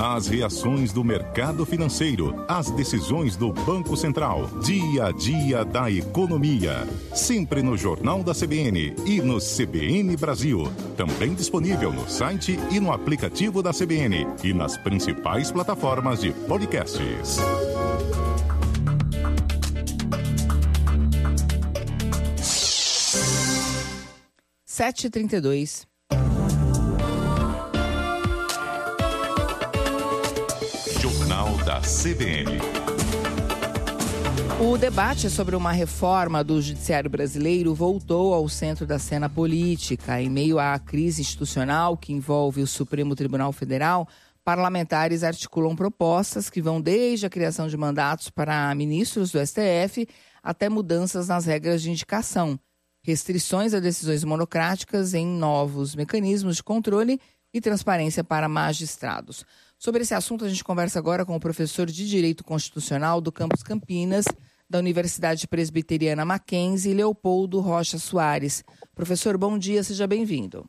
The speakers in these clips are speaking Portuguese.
As reações do mercado financeiro, as decisões do Banco Central, dia a dia da economia. Sempre no Jornal da CBN e no CBN Brasil. Também disponível no site e no aplicativo da CBN e nas principais plataformas de podcasts. 7h32. Jornal da CBN. O debate sobre uma reforma do judiciário brasileiro voltou ao centro da cena política. Em meio à crise institucional que envolve o Supremo Tribunal Federal, parlamentares articulam propostas que vão desde a criação de mandatos para ministros do STF até mudanças nas regras de indicação, restrições a decisões monocráticas em novos mecanismos de controle e transparência para magistrados. Sobre esse assunto, a gente conversa agora com o professor de Direito Constitucional do Campus Campinas, da Universidade Presbiteriana Mackenzie, Leopoldo Rocha Soares. Professor, bom dia, seja bem-vindo.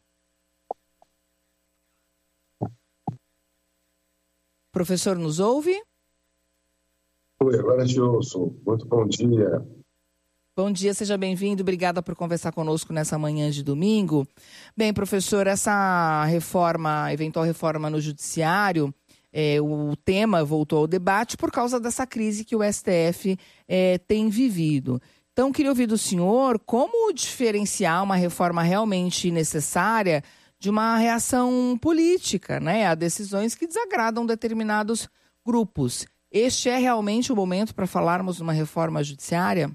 Professor, nos ouve? Oi, agora te ouço. Muito bom dia. Bom dia, seja bem-vindo. Obrigada por conversar conosco nessa manhã de domingo. Bem, professor, essa reforma, eventual reforma no judiciário, o tema voltou ao debate por causa dessa crise que o STF tem vivido. Então, queria ouvir do senhor como diferenciar uma reforma realmente necessária de uma reação política, né, a decisões que desagradam determinados grupos. Este é realmente o momento para falarmos de uma reforma judiciária?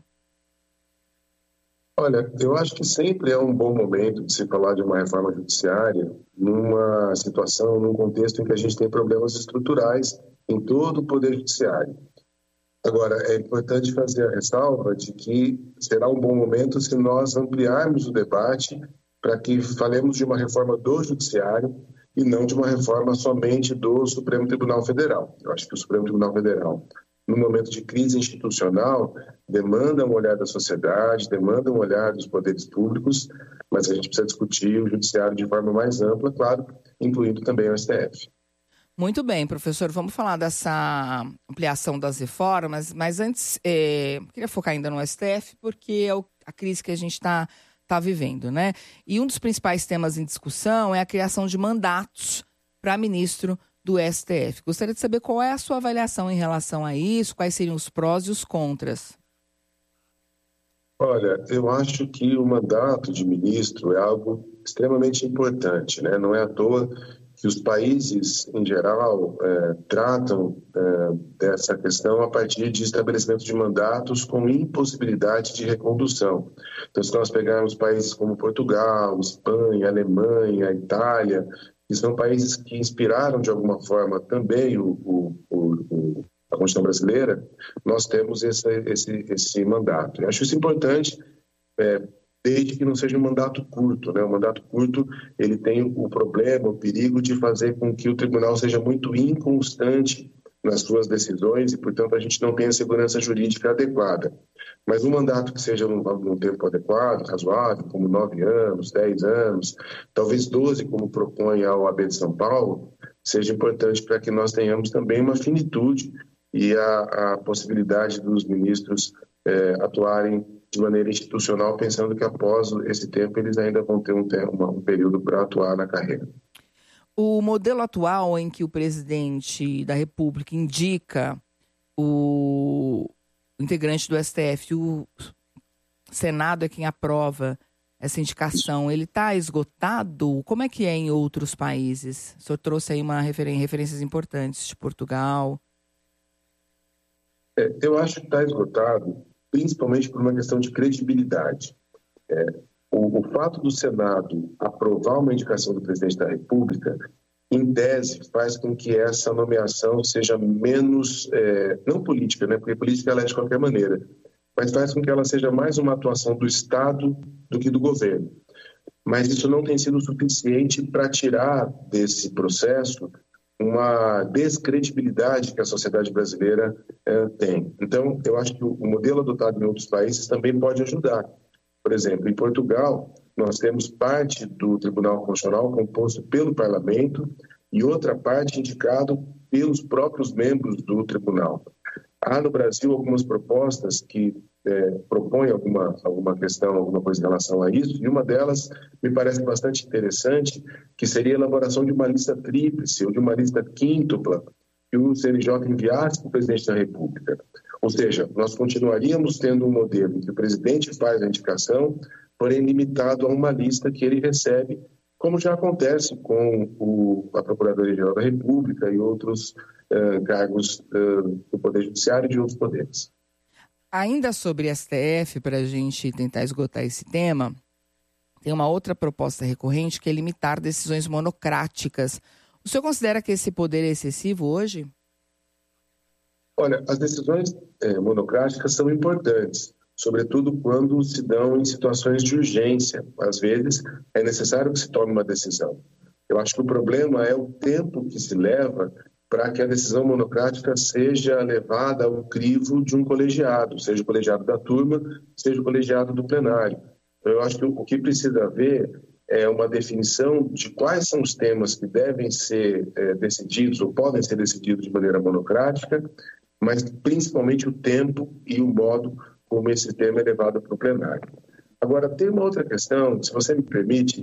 Olha, eu acho que sempre é um bom momento de se falar de uma reforma judiciária numa situação, num contexto em que a gente tem problemas estruturais em todo o Poder Judiciário. Agora, é importante fazer a ressalva de que será um bom momento se nós ampliarmos o debate para que falemos de uma reforma do Judiciário e não de uma reforma somente do Supremo Tribunal Federal. Eu acho que o Supremo Tribunal Federal, no momento de crise institucional, demanda um olhar da sociedade, demanda um olhar dos poderes públicos, mas a gente precisa discutir o judiciário de forma mais ampla, claro, incluindo também o STF. Muito bem, professor, vamos falar dessa ampliação das reformas, mas antes, queria focar ainda no STF, porque é a crise que a gente está vivendo, né? E um dos principais temas em discussão é a criação de mandatos para ministro do STF. Gostaria de saber qual é a sua avaliação em relação a isso, quais seriam os prós e os contras. Olha, eu acho que o mandato de ministro é algo extremamente importante, né? Não é à toa que os países, em geral, tratam dessa questão a partir de estabelecimento de mandatos com impossibilidade de recondução. Então, se nós pegarmos países como Portugal, Espanha, Alemanha, Itália, que são países que inspiraram, de alguma forma, também a Constituição brasileira, nós temos esse mandato. Eu acho isso importante, desde que não seja um mandato curto, né? O mandato curto, ele tem o problema, o perigo de fazer com que o tribunal seja muito inconstante nas suas decisões e, portanto, a gente não tenha segurança jurídica adequada. Mas um mandato que seja num tempo adequado, razoável, como 9 anos, 10 anos, talvez 12, como propõe a OAB de São Paulo, seja importante para que nós tenhamos também uma finitude e a possibilidade dos ministros atuarem de maneira institucional, pensando que após esse tempo eles ainda vão ter um período para atuar na carreira. O modelo atual em que o presidente da República indica o integrante do STF, o Senado é quem aprova essa indicação, ele está esgotado? Como é que é em outros países? O senhor trouxe aí referências importantes de Portugal. Eu acho que está esgotado, principalmente por uma questão de credibilidade. O fato do Senado aprovar uma indicação do presidente da República, em tese, faz com que essa nomeação seja menos, não política, né? Porque política ela é de qualquer maneira, mas faz com que ela seja mais uma atuação do Estado do que do governo. Mas isso não tem sido suficiente para tirar desse processo uma descredibilidade que a sociedade brasileira tem. Então, eu acho que o modelo adotado em outros países também pode ajudar. Por exemplo, em Portugal, nós temos parte do Tribunal Constitucional composto pelo Parlamento e outra parte indicado pelos próprios membros do tribunal. Há no Brasil algumas propostas que propõem alguma questão, alguma coisa em relação a isso, e uma delas me parece bastante interessante, que seria a elaboração de uma lista tríplice ou de uma lista quíntupla que o CNJ enviasse para o presidente da República. Ou seja, nós continuaríamos tendo um modelo em que o presidente faz a indicação, porém limitado a uma lista que ele recebe, como já acontece com a Procuradoria-Geral da República e outros cargos do Poder Judiciário e de outros poderes. Ainda sobre STF, para a gente tentar esgotar esse tema, tem uma outra proposta recorrente que é limitar decisões monocráticas. O senhor considera que esse poder é excessivo hoje? Olha, as decisões monocráticas são importantes, sobretudo quando se dão em situações de urgência. Às vezes, é necessário que se tome uma decisão. Eu acho que o problema é o tempo que se leva para que a decisão monocrática seja levada ao crivo de um colegiado, seja o colegiado da turma, seja o colegiado do plenário. Então, eu acho que o que precisa haver é uma definição de quais são os temas que devem ser decididos ou podem ser decididos de maneira monocrática, mas principalmente o tempo e o modo como esse tema é levado para o plenário. Agora, tem uma outra questão, se você me permite,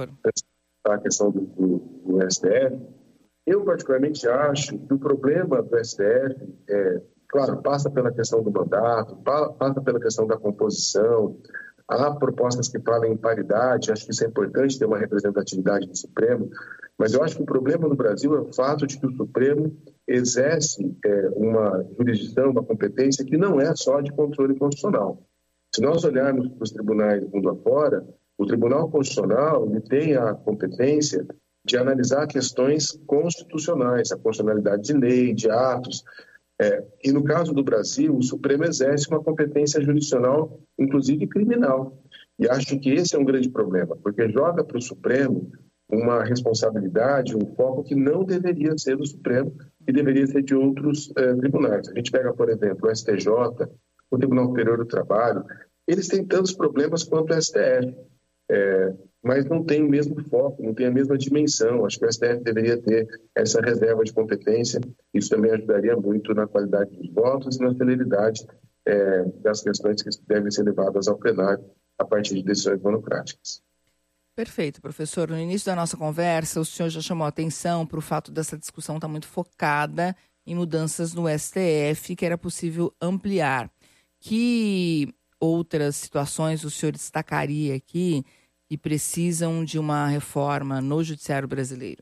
a questão do STF. Eu, particularmente, acho que o problema do STF, claro, passa pela questão do mandato, passa pela questão da composição. Há propostas que falam em paridade, acho que isso é importante ter uma representatividade do Supremo, mas eu acho que o problema no Brasil é o fato de que o Supremo exerce uma jurisdição, uma competência que não é só de controle constitucional. Se nós olharmos para os tribunais do mundo afora, o Tribunal Constitucional ele tem a competência de analisar questões constitucionais, a constitucionalidade de lei, de atos. E no caso do Brasil, o Supremo exerce uma competência jurisdicional, inclusive criminal. E acho que esse é um grande problema, porque joga para o Supremo uma responsabilidade, um foco que não deveria ser do Supremo, que deveria ser de outros tribunais. A gente pega, por exemplo, o STJ, o Tribunal Superior do Trabalho, eles têm tantos problemas quanto o STF, mas não tem o mesmo foco, não tem a mesma dimensão. Acho que o STF deveria ter essa reserva de competência. Isso também ajudaria muito na qualidade dos votos e na celeridade das questões que devem ser levadas ao plenário a partir de decisões monocráticas. Perfeito, professor. No início da nossa conversa, o senhor já chamou a atenção para o fato dessa discussão estar muito focada em mudanças no STF, que era possível ampliar. Que outras situações o senhor destacaria aqui e precisam de uma reforma no judiciário brasileiro?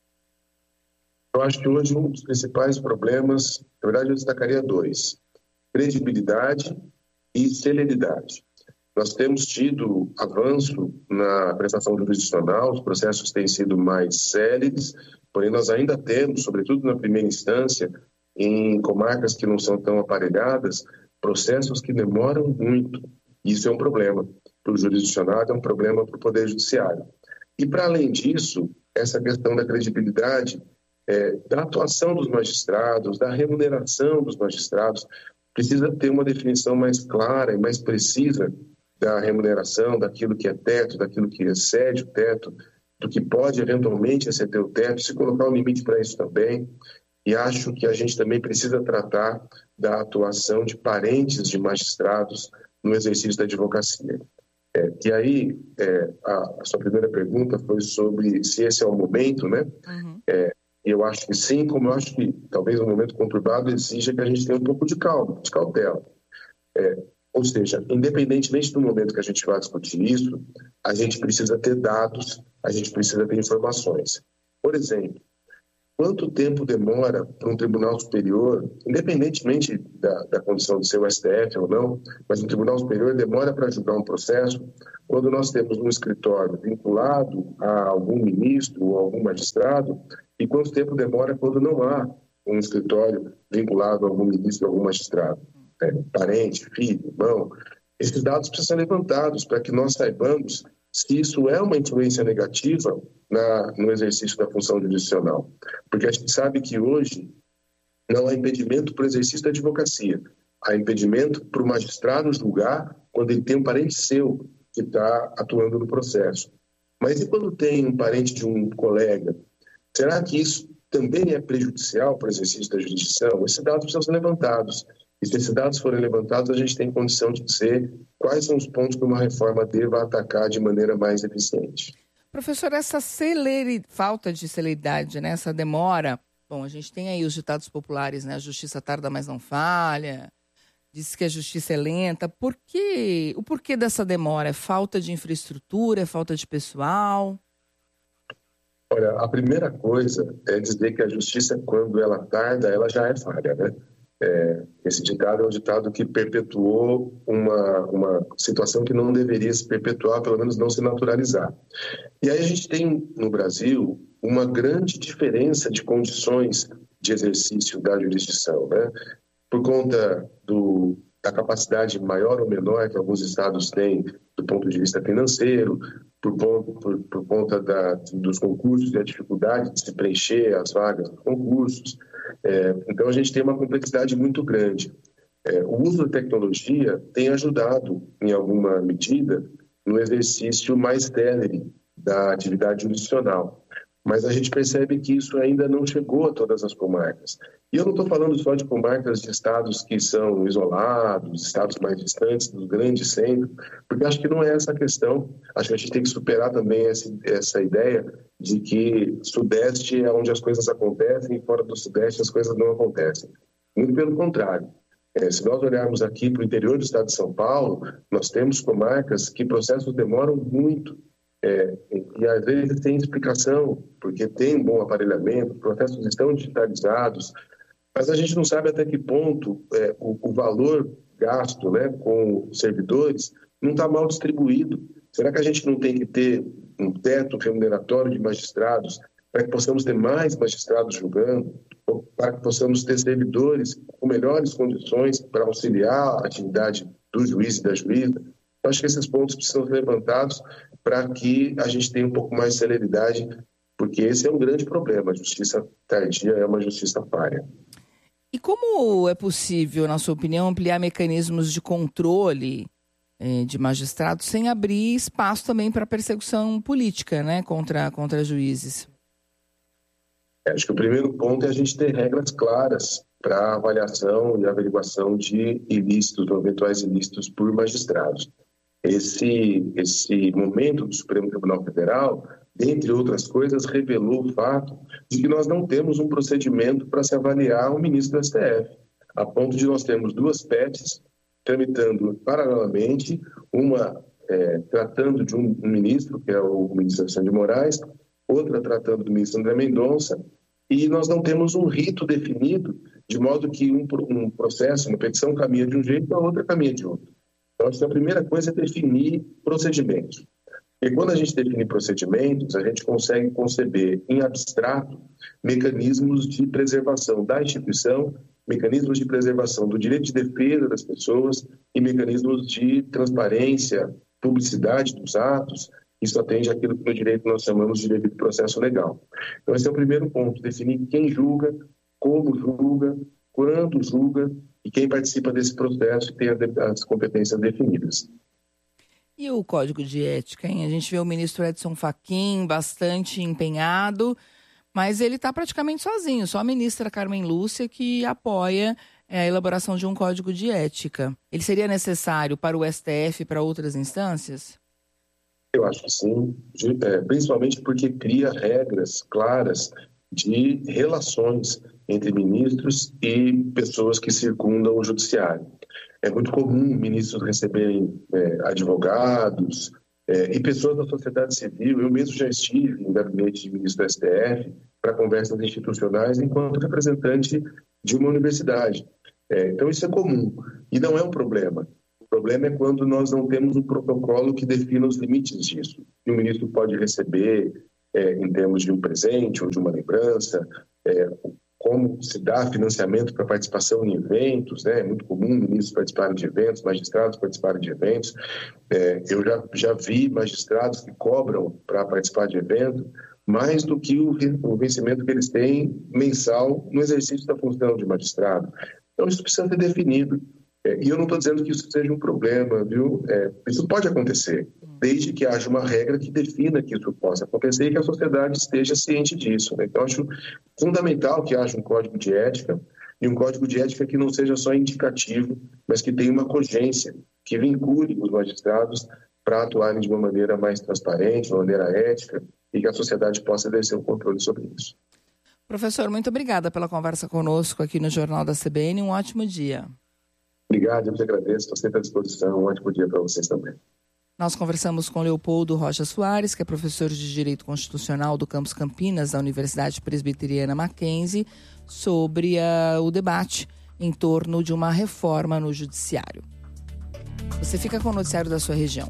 Eu acho que hoje um dos principais problemas, na verdade eu destacaria dois: credibilidade e celeridade. Nós temos tido avanço na prestação jurisdicional, os processos têm sido mais céleres, porém nós ainda temos, sobretudo na primeira instância, em comarcas que não são tão aparelhadas, processos que demoram muito. Isso é um problema para o jurisdicionado, é um problema para o Poder Judiciário. E, para além disso, essa questão da credibilidade, da atuação dos magistrados, da remuneração dos magistrados, precisa ter uma definição mais clara e mais precisa da remuneração, daquilo que é teto, daquilo que excede o teto, do que pode eventualmente exceder o teto, se colocar um limite para isso também. E acho que a gente também precisa tratar da atuação de parentes de magistrados no exercício da advocacia. E aí, a sua primeira pergunta foi sobre se esse é o momento, né? Uhum. Eu acho que sim, como eu acho que talvez um momento conturbado exija que a gente tenha um pouco de calma, de cautela. Ou seja, independentemente do momento que a gente vai discutir isso, a gente precisa ter dados, a gente precisa ter informações. Por exemplo, quanto tempo demora para um tribunal superior, independentemente da condição de ser o STF ou não, mas um tribunal superior demora para julgar um processo quando nós temos um escritório vinculado a algum ministro ou algum magistrado, e quanto tempo demora quando não há um escritório vinculado a algum ministro ou algum magistrado, parente, filho, irmão. Esses dados precisam ser levantados para que nós saibamos se isso é uma influência negativa no exercício da função jurisdicional. Porque a gente sabe que hoje não há impedimento para o exercício da advocacia. Há impedimento para o magistrado julgar quando ele tem um parente seu que está atuando no processo. Mas e quando tem um parente de um colega Será que isso também é prejudicial para o exercício da jurisdição? Esses dados precisam ser levantados. E se esses dados forem levantados, a gente tem condição de dizer quais são os pontos que uma reforma deva atacar de maneira mais eficiente. Professor, essa falta de celeridade, né? Essa demora, bom, a gente tem aí os ditados populares, né? A justiça tarda, mas não falha. Diz que a justiça é lenta. O porquê dessa demora? É falta de infraestrutura? É falta de pessoal? Olha, a primeira coisa é dizer que a justiça, quando ela tarda, ela já é falha, né? Esse ditado é um ditado que perpetuou uma situação que não deveria se perpetuar, pelo menos não se naturalizar. E aí a gente tem, no Brasil, uma grande diferença de condições de exercício da jurisdição, né? Por conta da capacidade maior ou menor que alguns estados têm do ponto de vista financeiro, por conta dos concursos e a dificuldade de se preencher as vagas dos concursos. Então, a gente tem uma complexidade muito grande. O uso da tecnologia tem ajudado, em alguma medida, no exercício mais célere da atividade jurisdicional. Mas a gente percebe que isso ainda não chegou a todas as comarcas. E eu não estou falando só de comarcas de estados que são isolados, estados mais distantes dos grandes centros, porque acho que não é essa a questão. Acho que a gente tem que superar também essa ideia de que Sudeste é onde as coisas acontecem e fora do Sudeste as coisas não acontecem. Muito pelo contrário. Se nós olharmos aqui para o interior do estado de São Paulo, nós temos comarcas que processos demoram muito. E às vezes tem explicação, porque tem um bom aparelhamento, os processos estão digitalizados, mas a gente não sabe até que ponto o valor gasto, né, com servidores não está mal distribuído. Será que a gente não tem que ter um teto remuneratório de magistrados para que possamos ter mais magistrados julgando, ou para que possamos ter servidores com melhores condições para auxiliar a atividade do juiz e da juíza? Acho que esses pontos precisam ser levantados para que a gente tenha um pouco mais de celeridade, porque esse é um grande problema. A justiça tardia é uma justiça falha. E como é possível, na sua opinião, ampliar mecanismos de controle de magistrados sem abrir espaço também para perseguição política, né, contra juízes? Acho que o primeiro ponto é a gente ter regras claras para avaliação e averiguação de ilícitos ou eventuais ilícitos por magistrados. Esse momento do Supremo Tribunal Federal, dentre outras coisas, revelou o fato de que nós não temos um procedimento para se avaliar o ministro do STF, a ponto de nós termos duas PECs tramitando paralelamente, uma tratando de um ministro, que é o ministro Alexandre de Moraes, outra tratando do ministro André Mendonça, e nós não temos um rito definido, de modo que um processo, uma petição caminha de um jeito, a outra caminha de outro. Então, acho que a primeira coisa é definir procedimentos. E quando a gente define procedimentos, a gente consegue conceber em abstrato mecanismos de preservação da instituição, mecanismos de preservação do direito de defesa das pessoas e mecanismos de transparência, publicidade dos atos. Isso atende àquilo que no direito nós chamamos de devido processo legal. Então, esse é o primeiro ponto, definir quem julga, como julga, quando julga e quem participa desse processo e tem as competências definidas. E o Código de Ética, hein? A gente vê o ministro Edson Fachin bastante empenhado, mas ele está praticamente sozinho, só a ministra Carmen Lúcia que apoia a elaboração de um Código de Ética. Ele seria necessário para o STF e para outras instâncias? Eu acho que sim, principalmente porque cria regras claras de relações entre ministros e pessoas que circundam o judiciário. É muito comum ministros receberem advogados e pessoas da sociedade civil. Eu mesmo já estive no gabinete de ministro do STF para conversas institucionais enquanto representante de uma universidade. Então isso é comum e não é um problema. O problema é quando nós não temos um protocolo que defina os limites disso. E o ministro pode receber em termos de um presente ou de uma lembrança, como se dá financiamento para participação em eventos, né? É muito comum ministros participarem de eventos, magistrados participarem de eventos. Eu já vi magistrados que cobram para participar de evento mais do que o vencimento que eles têm mensal no exercício da função de magistrado. Então, isso precisa ser definido. E eu não estou dizendo que isso seja um problema, viu? Isso pode acontecer. desde que haja uma regra que defina que isso possa acontecer e que a sociedade esteja ciente disso, né? Então, acho fundamental que haja um código de ética, e um código de ética que não seja só indicativo, mas que tenha uma cogência, que vincule os magistrados para atuarem de uma maneira mais transparente, de uma maneira ética, e que a sociedade possa exercer um controle sobre isso. Professor, muito obrigada pela conversa conosco aqui no Jornal da CBN. Um ótimo dia. Obrigado, eu te agradeço, estou sempre à disposição. Um ótimo dia para vocês também. Nós conversamos com Leopoldo Rocha Soares, que é professor de Direito Constitucional do Campus Campinas, da Universidade Presbiteriana Mackenzie, sobre o debate em torno de uma reforma no Judiciário. Você fica com o noticiário da sua região.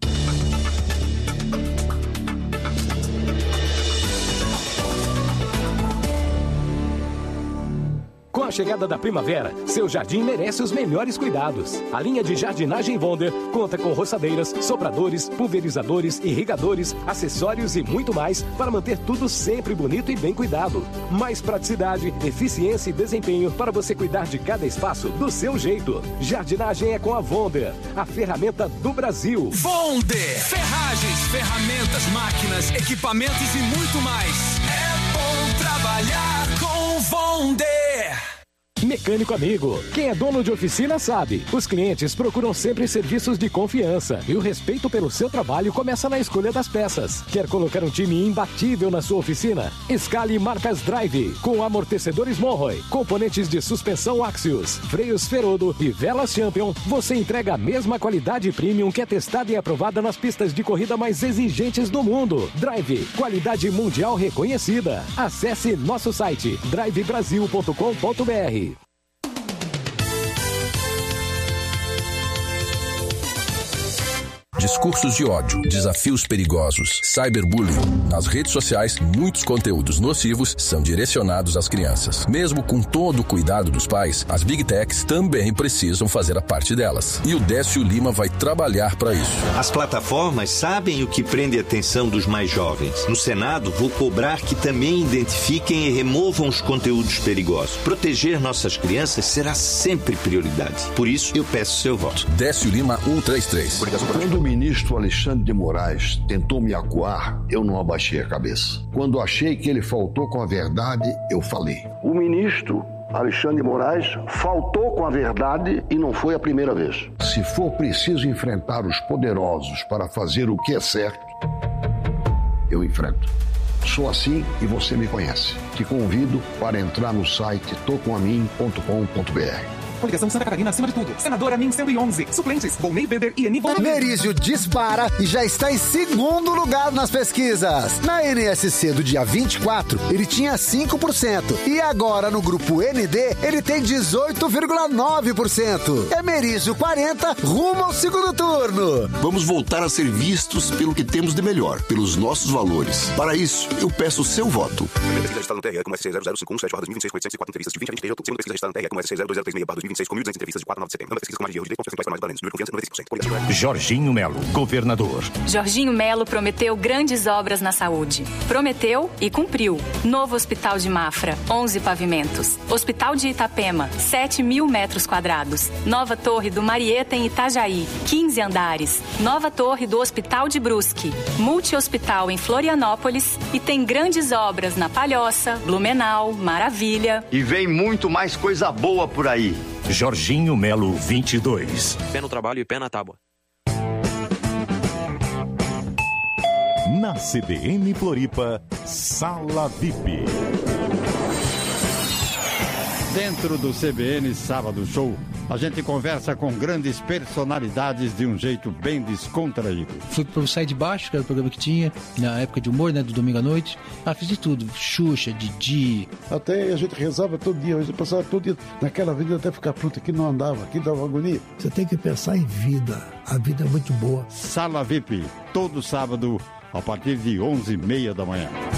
Com a chegada da primavera, seu jardim merece os melhores cuidados. A linha de jardinagem Wonder conta com roçadeiras, sopradores, pulverizadores, irrigadores, acessórios e muito mais para manter tudo sempre bonito e bem cuidado. Mais praticidade, eficiência e desempenho para você cuidar de cada espaço do seu jeito. Jardinagem é com a Wonder, a ferramenta do Brasil. Wonder! Ferragens, ferramentas, máquinas, equipamentos e muito mais. É bom trabalhar com Wonder! Mecânico amigo, quem é dono de oficina sabe. Os clientes procuram sempre serviços de confiança e o respeito pelo seu trabalho começa na escolha das peças. Quer colocar um time imbatível na sua oficina? Escale marcas Drive, com amortecedores Monroe, componentes de suspensão Axios, freios Ferodo e velas Champion. Você entrega a mesma qualidade premium que é testada e aprovada nas pistas de corrida mais exigentes do mundo. Drive, qualidade mundial reconhecida. Acesse nosso site drivebrasil.com.br. Discursos de ódio, desafios perigosos, cyberbullying. Nas redes sociais, muitos conteúdos nocivos são direcionados às crianças. Mesmo com todo o cuidado dos pais, as Big Techs também precisam fazer a parte delas. E o Décio Lima vai trabalhar para isso. As plataformas sabem o que prende a atenção dos mais jovens. No Senado, vou cobrar que também identifiquem e removam os conteúdos perigosos. Proteger nossas crianças será sempre prioridade. Por isso, eu peço seu voto. Décio Lima 133. Quando o ministro Alexandre de Moraes tentou me acuar, eu não abaixei a cabeça. Quando achei que ele faltou com a verdade, eu falei. O ministro Alexandre de Moraes faltou com a verdade e não foi a primeira vez. Se for preciso enfrentar os poderosos para fazer o que é certo, eu enfrento. Sou assim e você me conhece. Te convido para entrar no site tocomamin.com.br. Coligação Santa Catarina acima de tudo. Senadora Min 111. Suplentes: Volney Beder e Eni Volney. Merizio dispara e já está em segundo lugar nas pesquisas. Na NSC do dia 24, ele tinha 5%. E agora no grupo ND, ele tem 18,9%. É Merizio 40, rumo ao segundo turno. Vamos voltar a ser vistos pelo que temos de melhor, pelos nossos valores. Para isso, eu peço o seu voto. Primeira pesquisa registrada no TRE com SC0051, 7/2026, 804 entrevistas de 20 a 23 de outubro. Segunda pesquisa registrada no TRE com SC0036, 2026, com 1.200 entrevistas de 4 a 9 de setembro. Uma pesquisa com margem de erro de 10% percentuais para mais número de confiança, 95%. Jorginho Melo, governador. Jorginho Melo prometeu grandes obras na saúde. Prometeu e cumpriu. Novo Hospital de Mafra, 11 pavimentos. Hospital de Itapema, 7.000 metros quadrados. Nova Torre do Marieta em Itajaí, 15 andares. Nova Torre do Hospital de Brusque. Multi-hospital em Florianópolis. E tem grandes obras na Palhoça, Blumenau, Maravilha. E vem muito mais coisa boa por aí. Jorginho Melo 22. Pé no trabalho e pé na tábua. Na CBN Floripa, Sala VIP. Dentro do CBN Sábado Show, a gente conversa com grandes personalidades de um jeito bem descontraído. Fui pro Sai de Baixo, que era o programa que tinha, na época de humor, né, do domingo à noite. Fiz de tudo, Xuxa, Didi. Até a gente rezava todo dia, a gente passava todo dia naquela avenida até ficar pronto, aqui não andava, aqui dava agonia. Você tem que pensar em vida, a vida é muito boa. Sala VIP, todo sábado, a partir de 11h30 da manhã.